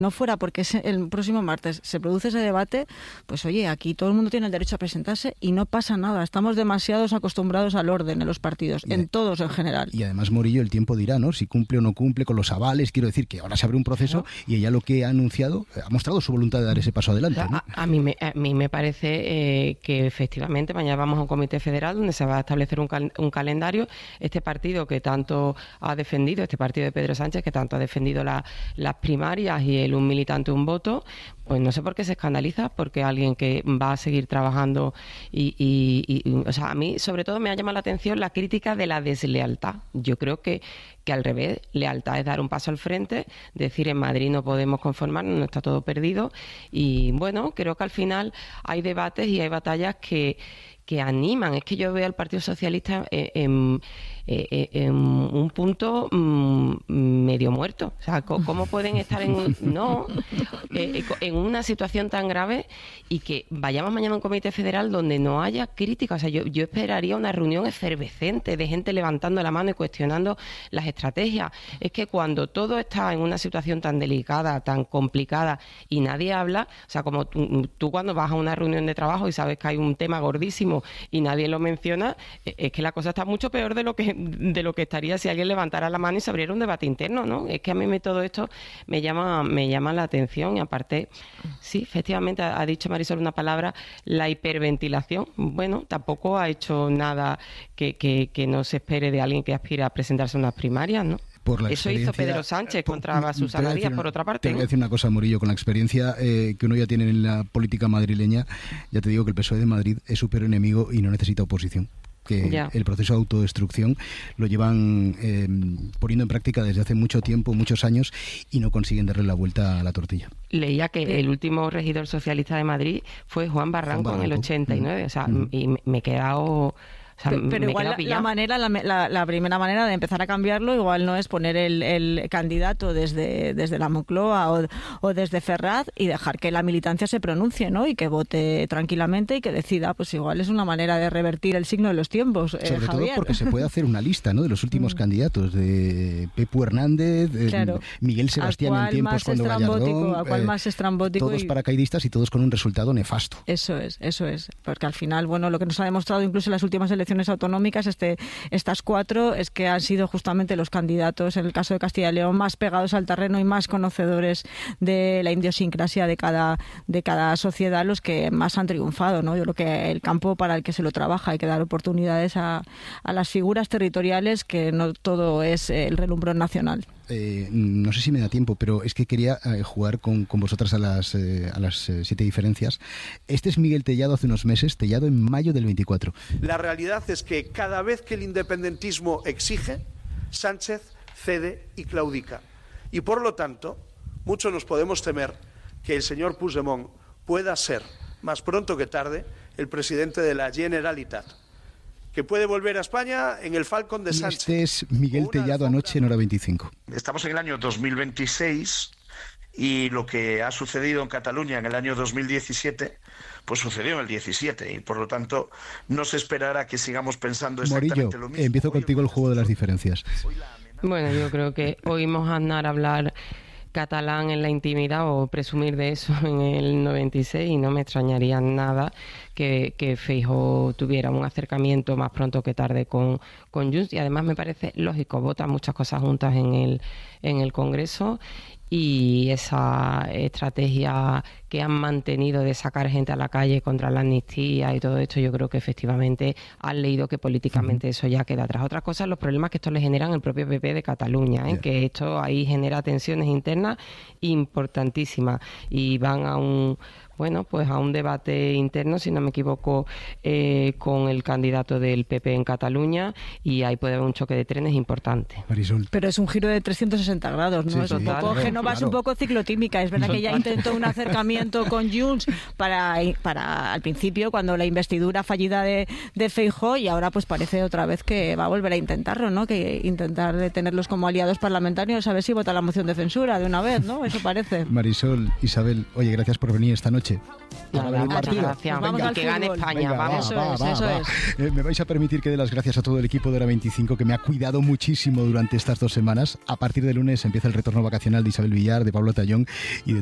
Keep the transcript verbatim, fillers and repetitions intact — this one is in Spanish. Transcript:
no fuera porque el próximo martes se produce ese debate, pues oye, aquí todo el mundo tiene el derecho a presentarse y no pasa nada. Estamos demasiados acostumbrados al orden en los partidos, y en todos en general. Y además, Morillo, el tiempo dirá, ¿no? Si cumple o no cumple con los avales. Quiero decir que ahora se abre un proceso, claro, y ella lo que ha anunciado, ha mostrado su voluntad de dar ese paso adelante, ¿no? A, a, mí, me, a mí me parece eh, que efectivamente mañana vamos a un comité federal donde se va a establecer un, cal, un calendario. Este partido que tanto ha defendido, este partido de Pedro Sánchez que tanto ha defendido la, las primarias y el un militante, un voto, pues no sé por qué se escandaliza, porque alguien que va a seguir trabajando y, y, y, o sea, a mí sobre todo me ha llamado la atención la crítica de la deslealtad. Yo creo que, que al revés, lealtad es dar un paso al frente, decir en Madrid no podemos conformarnos, no está todo perdido, y bueno, creo que al final hay debates y hay batallas que que animan. Es que yo veo al Partido Socialista en, en, en un punto mmm, medio muerto. O sea, ¿cómo pueden estar en un, no eh, en una situación tan grave y que vayamos mañana a un comité federal donde no haya crítica? O sea, yo, yo esperaría una reunión efervescente de gente levantando la mano y cuestionando las estrategias. Es que cuando todo está en una situación tan delicada, tan complicada y nadie habla, o sea, como tú, tú cuando vas a una reunión de trabajo y sabes que hay un tema gordísimo y nadie lo menciona, es que la cosa está mucho peor de lo que de lo que estaría si alguien levantara la mano y se abriera un debate interno, ¿no? Es que a mí me, todo esto me llama me llama la atención, y aparte, sí, efectivamente ha, ha dicho Marisol una palabra, la hiperventilación. Bueno, tampoco ha hecho nada que, que, que no se espere de alguien que aspira a presentarse a unas primarias, ¿no? Por la Eso hizo Pedro Sánchez por, contra Susana Díaz, por otra parte. Te voy a decir una cosa, Murillo, con la experiencia eh, que uno ya tiene en la política madrileña, ya te digo que el P S O E de Madrid es su peor enemigo y no necesita oposición. Que ya. El proceso de autodestrucción lo llevan eh, poniendo en práctica desde hace mucho tiempo, muchos años, y no consiguen darle la vuelta a la tortilla. Leía que el último regidor socialista de Madrid fue Juan Barranco, Juan Barranco. en el ochenta y nueve, mm. o sea, mm. y me he quedado... O sea, pero igual la, la manera, la, la, la primera manera de empezar a cambiarlo igual no es poner el, el candidato desde, desde la Moncloa o, o desde Ferraz y dejar que la militancia se pronuncie, ¿no? Y que vote tranquilamente y que decida, pues igual es una manera de revertir el signo de los tiempos, eh, Sobre Javier. todo porque se puede hacer una lista, ¿no? De los últimos mm. candidatos, de Pepu Hernández, de claro. Miguel Sebastián en tiempos cuando Gallardón, a cuál eh, más estrambótico, todos y... paracaidistas y todos con un resultado nefasto. Eso es, eso es, porque al final, bueno, lo que nos ha demostrado incluso en las últimas elecciones autonómicas, Este, estas cuatro, es que han sido justamente los candidatos, en el caso de Castilla y León, más pegados al terreno y más conocedores de la idiosincrasia de cada, de cada sociedad, los que más han triunfado, ¿no? Yo creo que el campo para el que se lo trabaja, hay que dar oportunidades a, a las figuras territoriales, que no todo es el relumbrón nacional. Eh, no sé si me da tiempo, pero es que quería eh, jugar con, con vosotras a las, eh, a las eh, siete diferencias. Este es Miguel Tellado hace unos meses, Tellado en mayo del veinticuatro. La realidad es que cada vez que el independentismo exige, Sánchez cede y claudica. Y por lo tanto, mucho nos podemos temer que el señor Puigdemont pueda ser, más pronto que tarde, el presidente de la Generalitat, que puede volver a España en el Falcon de Sánchez. Este es Miguel Tellado anoche en Hora veinticinco. Estamos en el año dos mil veintiséis y lo que ha sucedido en Cataluña en el año dos mil diecisiete, pues sucedió en el diecisiete, y por lo tanto no se esperará que sigamos pensando exactamente Morillo, lo mismo. Empiezo contigo el juego de las diferencias. Bueno, yo creo que oímos a Aznar hablar catalán en la intimidad o presumir de eso en el noventa y seis, y no me extrañaría nada que, que Feijóo tuviera un acercamiento más pronto que tarde con, con Junts, y además me parece lógico, votan muchas cosas juntas en el, en el Congreso, y esa estrategia que han mantenido de sacar gente a la calle contra la amnistía y todo esto, yo creo que efectivamente han leído que políticamente eso ya queda atrás. Otra cosa, los problemas que esto le generan el propio P P de Cataluña, ¿eh? Yeah. Que esto ahí genera tensiones internas importantísimas, y van a un bueno, pues a un debate interno, si no me equivoco, eh, con el candidato del P P en Cataluña, y ahí puede haber un choque de trenes importante. Marisol. Pero es un giro de trescientos sesenta grados, ¿no? Sí, es sí, un poco claro, Génova, es claro. un poco ciclotímica. Es verdad que ya intentó un acercamiento con Junts para, para al principio, cuando la investidura fallida de, de Feijóo, y ahora pues parece otra vez que va a volver a intentarlo, ¿no? Que intentar tenerlos como aliados parlamentarios, a ver si vota la moción de censura de una vez, ¿no? Eso parece. Marisol, Isabel, oye, gracias por venir esta noche. Nada, muchas gracias. Pues vamos y al que gane fútbol. España. Venga, vamos. Eso va, es, va, eso va. es. Eh, me vais a permitir que dé las gracias a todo el equipo de Hora veinticinco que me ha cuidado muchísimo durante estas dos semanas. A partir de lunes empieza el retorno vacacional de Isabel Villar, de Pablo Tallón y de